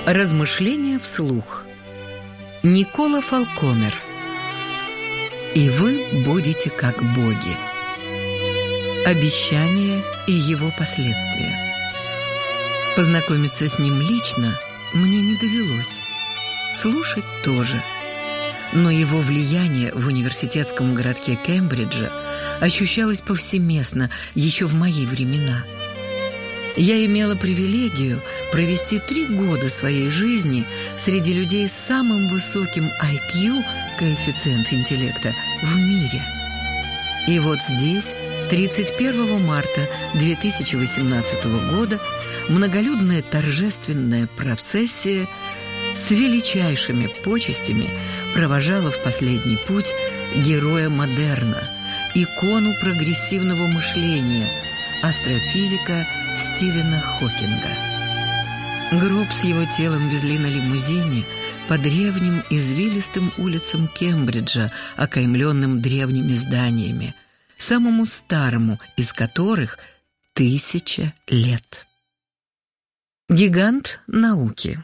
Размышления вслух. Никола Фалконер. И вы будете как боги. Обещание и его последствия. Познакомиться с ним лично мне не довелось. Слушать тоже. Но его влияние в университетском городке Кембриджа ощущалось повсеместно еще в мои времена. Я имела привилегию провести 3 года своей жизни среди людей с самым высоким IQ, коэффициент интеллекта, в мире. И вот здесь, 31 марта 2018 года, многолюдная торжественная процессия с величайшими почестями провожала в последний путь героя модерна, икону прогрессивного мышления, астрофизика Стивена Хокинга. Гроб с его телом везли на лимузине по древним извилистым улицам Кембриджа, окаймленным древними зданиями, самому старому из которых 1000 лет. Гигант науки.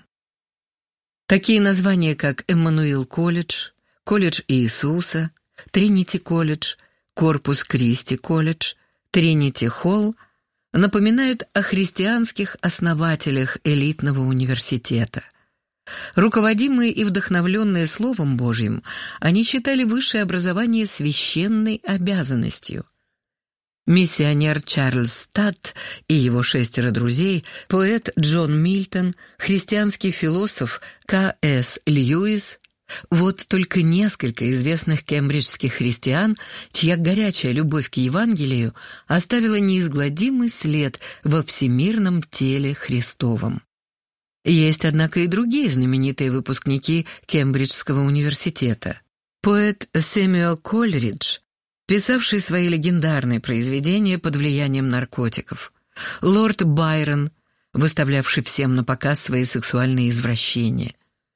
Такие названия, как Эммануил колледж, колледж Иисуса, Тринити колледж, Корпус Кристи колледж, Тринити Холл, напоминают о христианских основателях элитного университета. Руководимые и вдохновленные Словом Божьим, они считали высшее образование священной обязанностью. Миссионер Чарльз Стадт и его 6 друзей, поэт Джон Мильтон, христианский философ К.С. Льюис — вот только несколько известных кембриджских христиан, чья горячая любовь к Евангелию оставила неизгладимый след во всемирном теле Христовом. Есть, однако, и другие знаменитые выпускники Кембриджского университета. Поэт Сэмюэл Колридж, писавший свои легендарные произведения под влиянием наркотиков. Лорд Байрон, выставлявший всем на показ свои сексуальные извращения.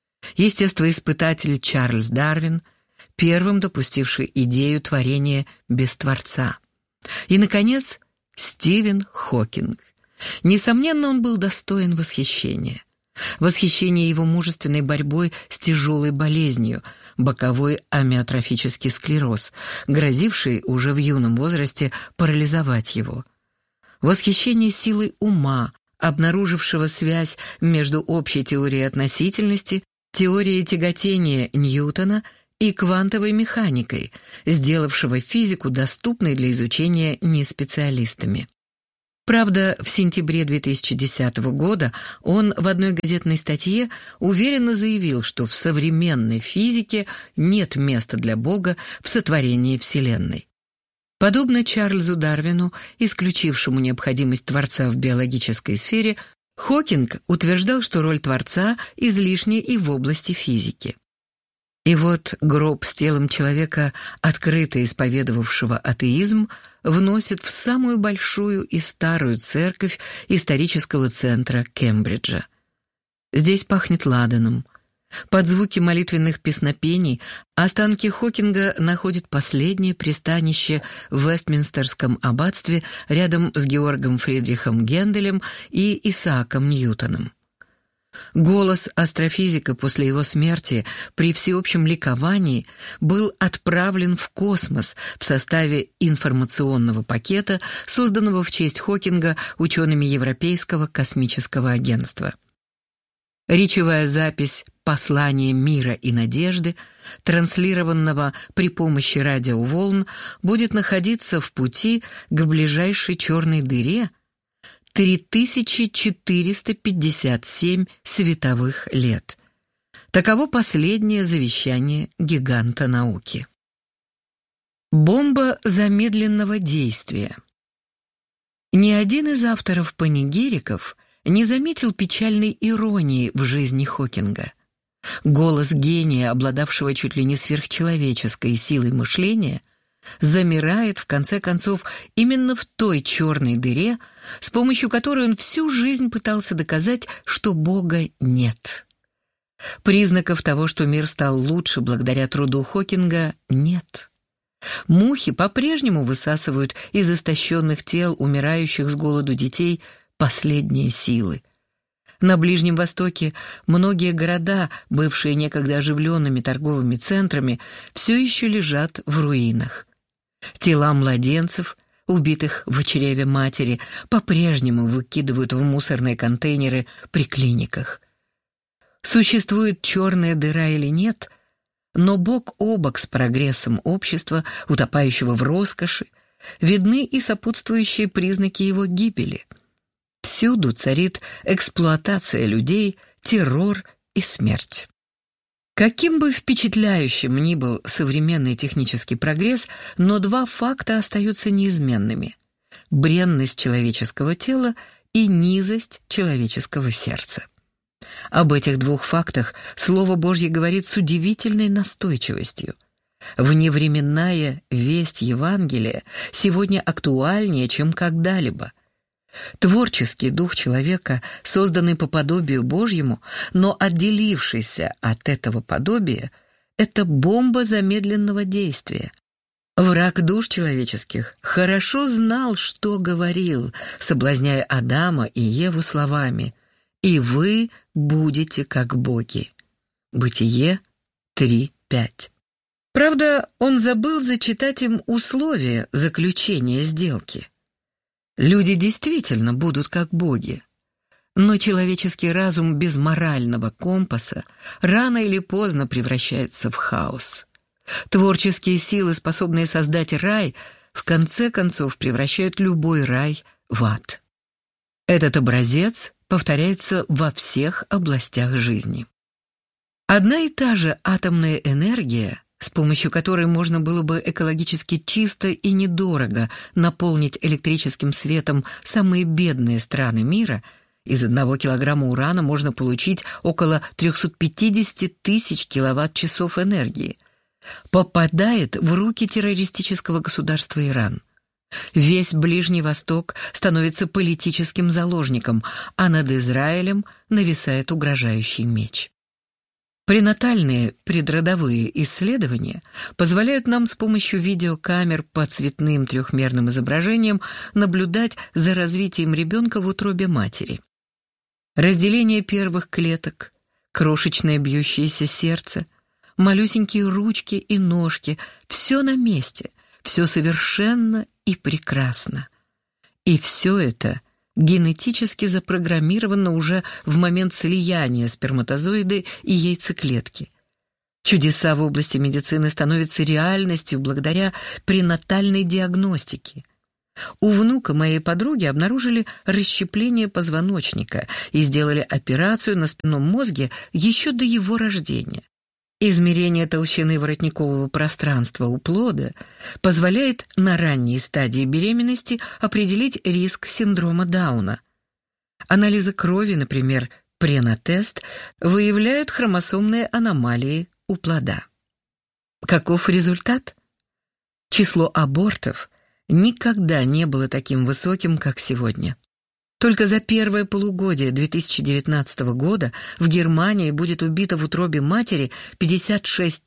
Естествоиспытатель Чарльз Дарвин, первым допустивший идею творения без Творца. И, наконец, Стивен Хокинг. Несомненно, он был достоин восхищения. Восхищение его мужественной борьбой с тяжелой болезнью, боковой амиотрофический склероз, грозивший уже в юном возрасте парализовать его. Восхищение силой ума, обнаружившего связь между общей теорией относительности, теорией тяготения Ньютона и квантовой механикой, сделавшего физику доступной для изучения неспециалистами. Правда, в сентябре 2010 года он в одной газетной статье уверенно заявил, что в современной физике нет места для Бога в сотворении Вселенной. Подобно Чарльзу Дарвину, исключившему необходимость Творца в биологической сфере, Хокинг утверждал, что роль Творца излишняя и в области физики. И вот гроб с телом человека, открыто исповедовавшего атеизм, вносит в самую большую и старую церковь исторического центра Кембриджа. Здесь пахнет ладаном. Под звуки молитвенных песнопений останки Хокинга находят последнее пристанище в Вестминстерском аббатстве рядом с Георгом Фридрихом Генделем и Исааком Ньютоном. Голос астрофизика после его смерти при всеобщем ликовании был отправлен в космос в составе информационного пакета, созданного в честь Хокинга учеными Европейского космического агентства. Речевая запись «Послание мира и надежды», транслированного при помощи радиоволн, будет находиться в пути к ближайшей черной дыре 3457 световых лет. Таково последнее завещание гиганта науки. Бомба замедленного действия. Ни один из авторов панигириков не заметил печальной иронии в жизни Хокинга. Голос гения, обладавшего чуть ли не сверхчеловеческой силой мышления, замирает, в конце концов, именно в той черной дыре, с помощью которой он всю жизнь пытался доказать, что Бога нет. Признаков того, что мир стал лучше благодаря труду Хокинга, нет. Мухи по-прежнему высасывают из истощенных тел умирающих с голоду детей последние силы. На Ближнем Востоке многие города, бывшие некогда оживленными торговыми центрами, все еще лежат в руинах. Тела младенцев, убитых в чреве матери, по-прежнему выкидывают в мусорные контейнеры при клиниках. Существует черная дыра или нет, но бок о бок с прогрессом общества, утопающего в роскоши, видны и сопутствующие признаки его гибели. Всюду царит эксплуатация людей, террор и смерть. Каким бы впечатляющим ни был современный технический прогресс, но два факта остаются неизменными: бренность человеческого тела и низость человеческого сердца. Об этих двух фактах Слово Божье говорит с удивительной настойчивостью. Вневременная весть Евангелия сегодня актуальнее, чем когда-либо. Творческий дух человека, созданный по подобию Божьему, но отделившийся от этого подобия, это бомба замедленного действия. Враг душ человеческих хорошо знал, что говорил, соблазняя Адама и Еву словами: «И вы будете как боги». Бытие 3:5. Правда, он забыл зачитать им условия заключения сделки. Люди действительно будут как боги. Но человеческий разум без морального компаса рано или поздно превращается в хаос. Творческие силы, способные создать рай, в конце концов превращают любой рай в ад. Этот образец повторяется во всех областях жизни. Одна и та же атомная энергия, с помощью которой можно было бы экологически чисто и недорого наполнить электрическим светом самые бедные страны мира, из 1 килограмма урана можно получить около 350 тысяч киловатт-часов энергии, попадает в руки террористического государства Иран. Весь Ближний Восток становится политическим заложником, а над Израилем нависает угрожающий меч. Пренатальные предродовые исследования позволяют нам с помощью видеокамер по цветным трехмерным изображениям наблюдать за развитием ребенка в утробе матери. Разделение первых клеток, крошечное бьющееся сердце, малюсенькие ручки и ножки — все на месте, все совершенно и прекрасно. И все это генетически запрограммировано уже в момент слияния сперматозоида и яйцеклетки. Чудеса в области медицины становятся реальностью благодаря пренатальной диагностике. У внука моей подруги обнаружили расщепление позвоночника и сделали операцию на спинном мозге еще до его рождения. Измерение толщины воротникового пространства у плода позволяет на ранней стадии беременности определить риск синдрома Дауна. Анализы крови, например, пренатест, выявляют хромосомные аномалии у плода. Каков результат? Число абортов никогда не было таким высоким, как сегодня. Только за первое полугодие 2019 года в Германии будет убито в утробе матери 56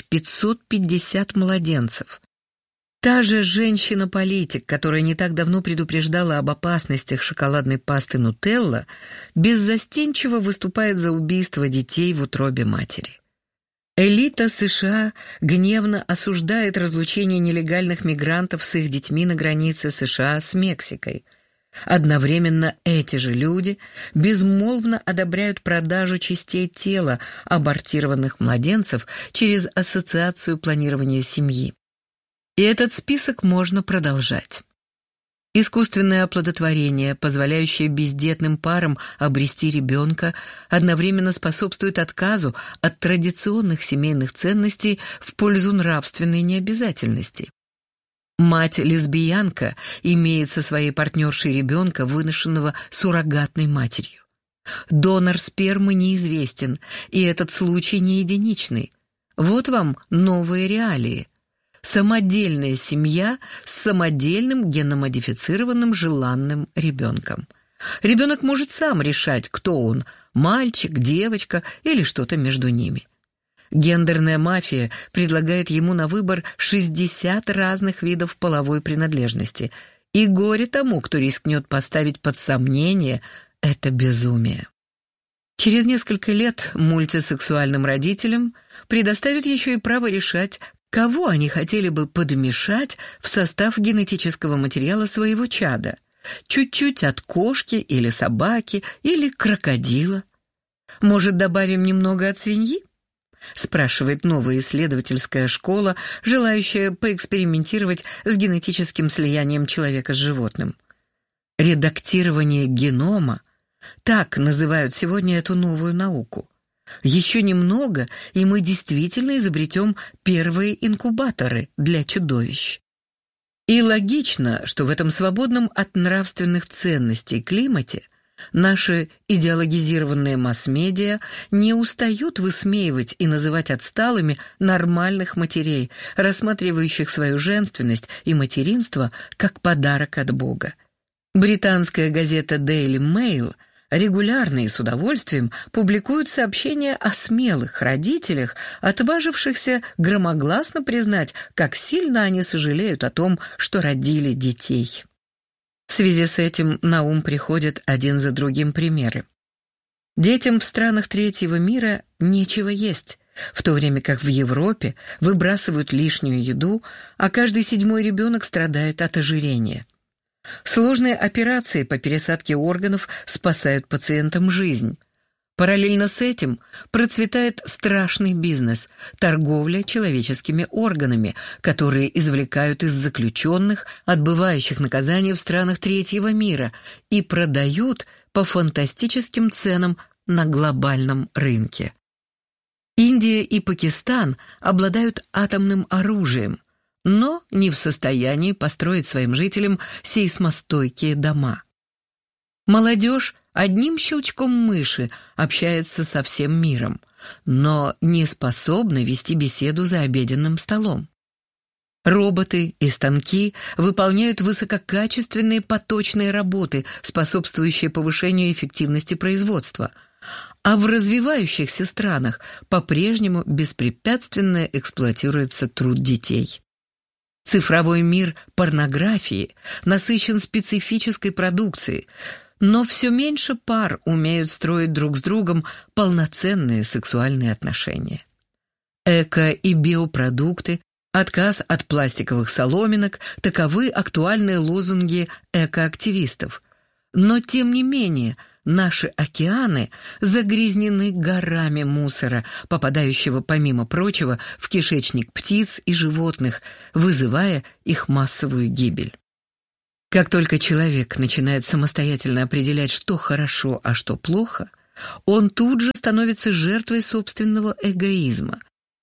550 младенцев. Та же женщина-политик, которая не так давно предупреждала об опасностях шоколадной пасты «Нутелла», беззастенчиво выступает за убийство детей в утробе матери. Элита США гневно осуждает разлучение нелегальных мигрантов с их детьми на границе США с Мексикой. Одновременно эти же люди безмолвно одобряют продажу частей тела абортированных младенцев через Ассоциацию планирования семьи. И этот список можно продолжать. Искусственное оплодотворение, позволяющее бездетным парам обрести ребенка, одновременно способствует отказу от традиционных семейных ценностей в пользу нравственной необязательности. Мать-лесбиянка имеет со своей партнершей ребенка, выношенного суррогатной матерью. Донор спермы неизвестен, и этот случай не единичный. Вот вам новые реалии. Самодельная семья с самодельным генномодифицированным желанным ребенком. Ребенок может сам решать, кто он – мальчик, девочка или что-то между ними. Гендерная мафия предлагает ему на выбор 60 разных видов половой принадлежности. И горе тому, кто рискнет поставить под сомнение это безумие. Через несколько лет мультисексуальным родителям предоставят еще и право решать, кого они хотели бы подмешать в состав генетического материала своего чада. Чуть-чуть от кошки или собаки или крокодила. «Может, добавим немного от свиньи?» — спрашивает новая исследовательская школа, желающая поэкспериментировать с генетическим слиянием человека с животным. Редактирование генома — так называют сегодня эту новую науку. Еще немного, и мы действительно изобретем первые инкубаторы для чудовищ. И логично, что в этом свободном от нравственных ценностей климате наши идеологизированные масс-медиа не устают высмеивать и называть отсталыми нормальных матерей, рассматривающих свою женственность и материнство как подарок от Бога. Британская газета Daily Mail регулярно и с удовольствием публикует сообщения о смелых родителях, отважившихся громогласно признать, как сильно они сожалеют о том, что родили детей. В связи с этим на ум приходят один за другим примеры. Детям в странах третьего мира нечего есть, в то время как в Европе выбрасывают лишнюю еду, а каждый 7-й ребенок страдает от ожирения. Сложные операции по пересадке органов спасают пациентам жизнь. Параллельно с этим процветает страшный бизнес – торговля человеческими органами, которые извлекают из заключенных, отбывающих наказание в странах третьего мира, и продают по фантастическим ценам на глобальном рынке. Индия и Пакистан обладают атомным оружием, но не в состоянии построить своим жителям сейсмостойкие дома. Молодежь одним щелчком мыши общается со всем миром, но не способна вести беседу за обеденным столом. Роботы и станки выполняют высококачественные поточные работы, способствующие повышению эффективности производства, а в развивающихся странах по-прежнему беспрепятственно эксплуатируется труд детей. Цифровой мир порнографии насыщен специфической продукцией, но все меньше пар умеют строить друг с другом полноценные сексуальные отношения. Эко- и биопродукты, отказ от пластиковых соломинок – таковы актуальные лозунги экоактивистов. Но, тем не менее, наши океаны загрязнены горами мусора, попадающего, помимо прочего, в кишечник птиц и животных, вызывая их массовую гибель. Как только человек начинает самостоятельно определять, что хорошо, а что плохо, он тут же становится жертвой собственного эгоизма.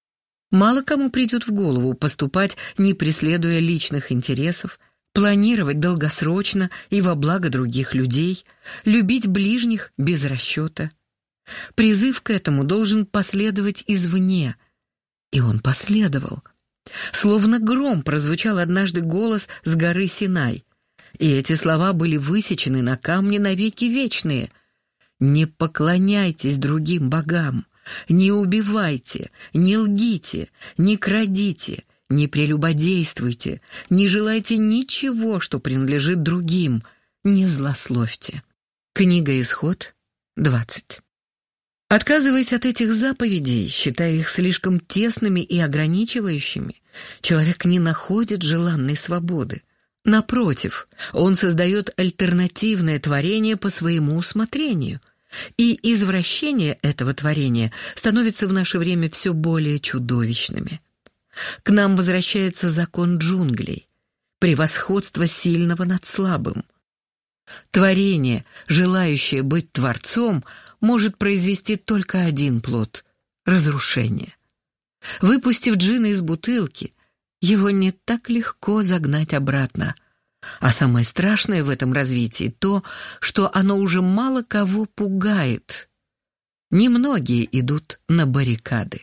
Мало кому придет в голову поступать, не преследуя личных интересов, планировать долгосрочно и во благо других людей, любить ближних без расчета. Призыв к этому должен последовать извне. И он последовал. Словно гром прозвучал однажды голос с горы Синай. И эти слова были высечены на камне навеки вечные. «Не поклоняйтесь другим богам, не убивайте, не лгите, не крадите, не прелюбодействуйте, не желайте ничего, что принадлежит другим, не злословьте». Книга Исход, 20. Отказываясь от этих заповедей, считая их слишком тесными и ограничивающими, человек не находит желанной свободы. Напротив, он создает альтернативное творение по своему усмотрению, и извращения этого творения становятся в наше время все более чудовищными. К нам возвращается закон джунглей, превосходство сильного над слабым. Творение, желающее быть творцом, может произвести только один плод — разрушение. Выпустив джина из бутылки, его не так легко загнать обратно. А самое страшное в этом развитии то, что оно уже мало кого пугает. Немногие идут на баррикады.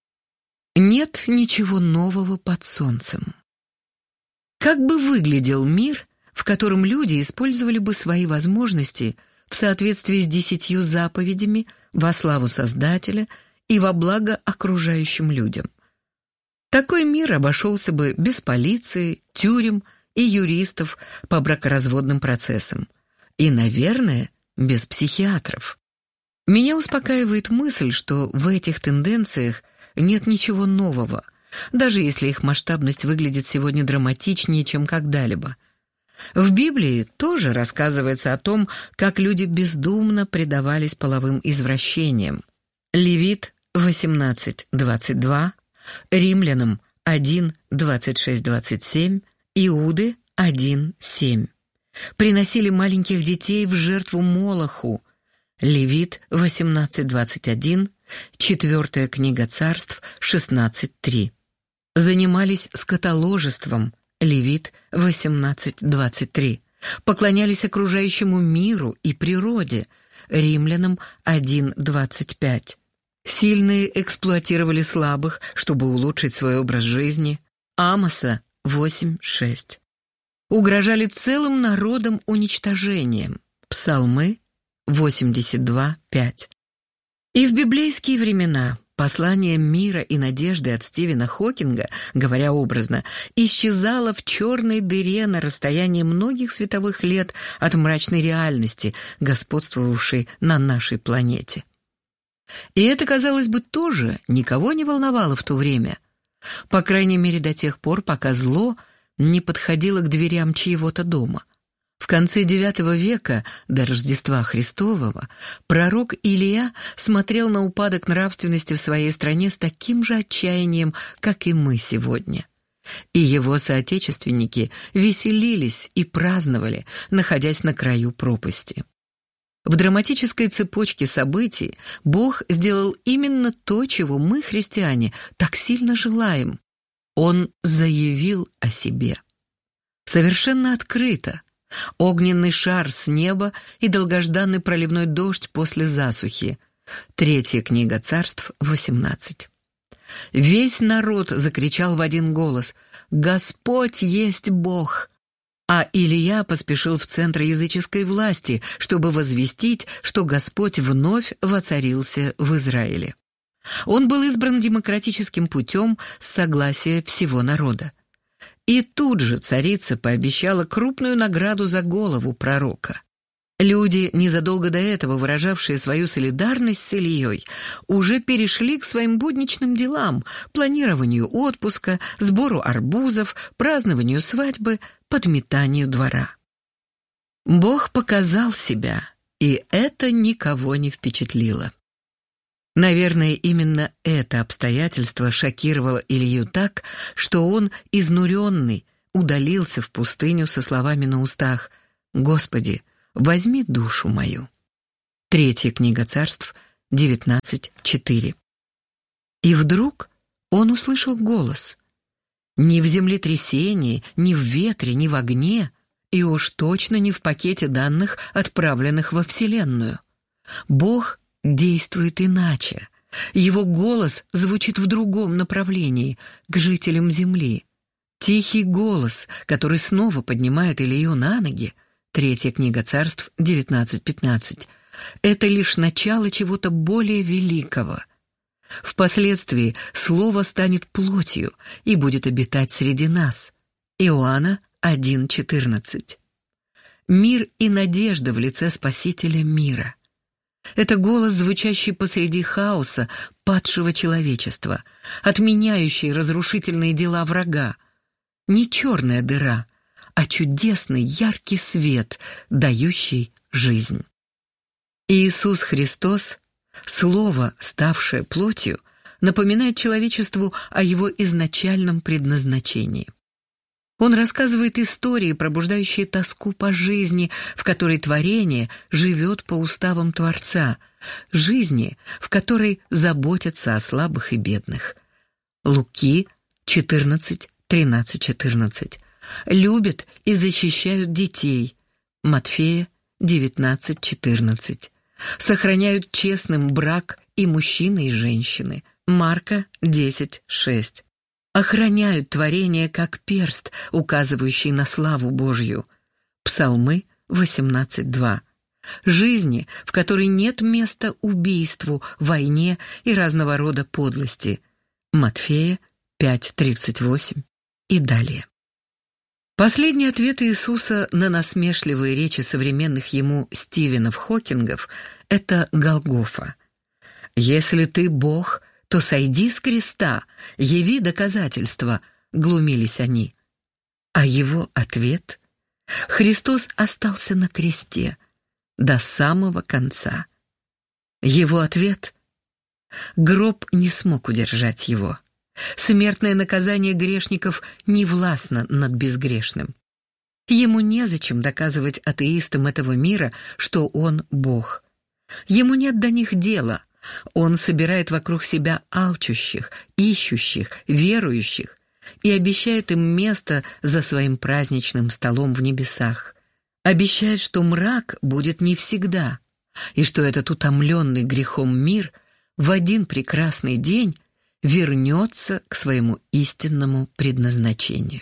Нет ничего нового под солнцем. Как бы выглядел мир, в котором люди использовали бы свои возможности в соответствии с 10 заповедями во славу Создателя и во благо окружающим людям? Такой мир обошелся бы без полиции, тюрем и юристов по бракоразводным процессам. И, наверное, без психиатров. Меня успокаивает мысль, что в этих тенденциях нет ничего нового, даже если их масштабность выглядит сегодня драматичнее, чем когда-либо. В Библии тоже рассказывается о том, как люди бездумно предавались половым извращениям. Левит 18:22, Римлянам 1:26-27, Иуды 1:7. Приносили маленьких детей в жертву Молоху. Левит 18:21, 4 книга Царств 16:3. Занимались скотоложеством. Левит 18:23. Поклонялись окружающему миру и природе. Римлянам 1:25. Сильные эксплуатировали слабых, чтобы улучшить свой образ жизни. Амоса 8:6. Угрожали целым народам уничтожением. Псалмы 82:5. И в библейские времена послание мира и надежды от Стивена Хокинга, говоря образно, исчезало в черной дыре на расстоянии многих световых лет от мрачной реальности, господствовавшей на нашей планете. И это, казалось бы, тоже никого не волновало в то время. По крайней мере, до тех пор, пока зло не подходило к дверям чьего-то дома. В конце IX века, до Рождества Христового, пророк Илия смотрел на упадок нравственности в своей стране с таким же отчаянием, как и мы сегодня. И его соотечественники веселились и праздновали, находясь на краю пропасти. В драматической цепочке событий Бог сделал именно то, чего мы, христиане, так сильно желаем. Он заявил о себе. Совершенно открыто. Огненный шар с неба и долгожданный проливной дождь после засухи. 3 книга Царств 18. Весь народ закричал в один голос: «Господь есть Бог!» А Илия поспешил в центр языческой власти, чтобы возвестить, что Господь вновь воцарился в Израиле. Он был избран демократическим путем с согласия всего народа. И тут же царица пообещала крупную награду за голову пророка. Люди, незадолго до этого выражавшие свою солидарность с Ильей, уже перешли к своим будничным делам, планированию отпуска, сбору арбузов, празднованию свадьбы, подметанию двора. Бог показал себя, и это никого не впечатлило. Наверное, именно это обстоятельство шокировало Илью так, что он, изнуренный, удалился в пустыню со словами на устах: «Господи, возьми душу мою». 3 книга Царств 19:4. И вдруг он услышал голос. Не в землетрясении, не в ветре, не в огне, и уж точно не в пакете данных, отправленных во Вселенную. Бог действует иначе. Его голос звучит в другом направлении, к жителям земли. Тихий голос, который снова поднимает Илью на ноги, 3 книга Царств 19:15. Это лишь начало чего-то более великого. Впоследствии Слово станет плотью и будет обитать среди нас. Иоанна 1:14. Мир и надежда в лице Спасителя мира. Это голос, звучащий посреди хаоса падшего человечества, отменяющий разрушительные дела врага. Не черная дыра, а чудесный яркий свет, дающий жизнь. Иисус Христос, Слово, ставшее плотью, напоминает человечеству о его изначальном предназначении. Он рассказывает истории, пробуждающие тоску по жизни, в которой творение живет по уставам Творца, жизни, в которой заботятся о слабых и бедных. Луки 14:13-14. Любят и защищают детей. Матфея 19:14. Сохраняют честным брак и мужчины, и женщины. Марка 10:6. Охраняют творение как перст, указывающий на славу Божью. Псалмы 18:2. Жизни, в которой нет места убийству, войне и разного рода подлости. Матфея 5:38 и далее. Последний ответ Иисуса на насмешливые речи современных ему Стивенов Хокингов — это Голгофа. «Если ты Бог, то сойди с креста, яви доказательства», — глумились они. А его ответ? Христос остался на кресте до самого конца. Его ответ? Гроб не смог удержать его. Смертное наказание грешников не властно над безгрешным. Ему незачем доказывать атеистам этого мира, что он Бог. Ему нет до них дела. Он собирает вокруг себя алчущих, ищущих, верующих и обещает им место за своим праздничным столом в небесах. Обещает, что мрак будет не всегда, и что этот утомленный грехом мир в один прекрасный день вернется к своему истинному предназначению.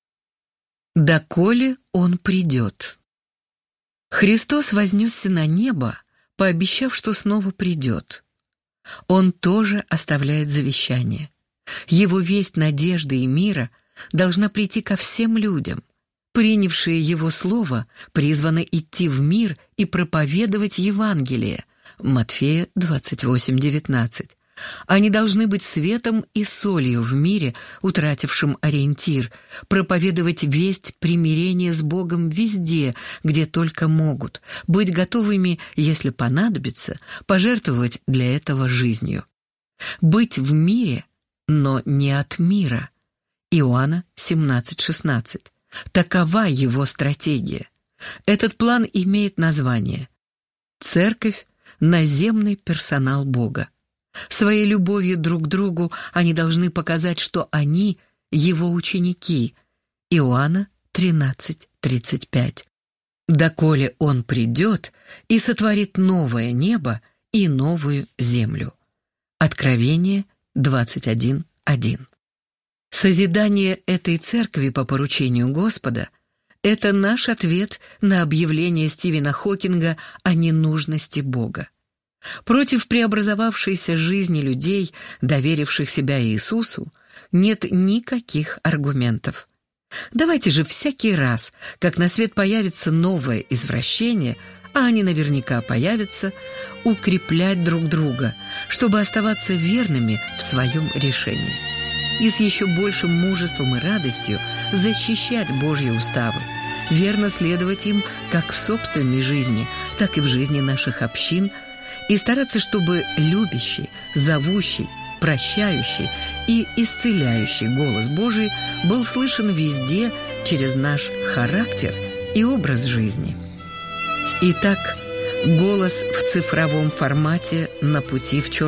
«Доколе он придет». Христос вознесся на небо, пообещав, что снова придет. Он тоже оставляет завещание. Его весть надежды и мира должна прийти ко всем людям. Принявшие его слово призваны идти в мир и проповедовать Евангелие. Матфея 28:19. Они должны быть светом и солью в мире, утратившем ориентир, проповедовать весть примирения с Богом везде, где только могут, быть готовыми, если понадобится, пожертвовать для этого жизнью. Быть в мире, но не от мира. Иоанна 17:16. Такова его стратегия. Этот план имеет название «Церковь – наземный персонал Бога». Своей любовью друг к другу они должны показать, что они – его ученики. Иоанна 13:35. «Доколе он придет и сотворит новое небо и новую землю». Откровение 21:1. Созидание этой церкви по поручению Господа – это наш ответ на объявление Стивена Хокинга о ненужности Бога. Против преобразовавшейся жизни людей, доверивших себя Иисусу, нет никаких аргументов. Давайте же всякий раз, как на свет появится новое извращение, а они наверняка появятся, укреплять друг друга, чтобы оставаться верными в своем решении. И с еще большим мужеством и радостью защищать Божьи уставы, верно следовать им как в собственной жизни, так и в жизни наших общин, и стараться, чтобы любящий, зовущий, прощающий и исцеляющий голос Божий был слышен везде через наш характер и образ жизни. Итак, голос в цифровом формате на пути в черном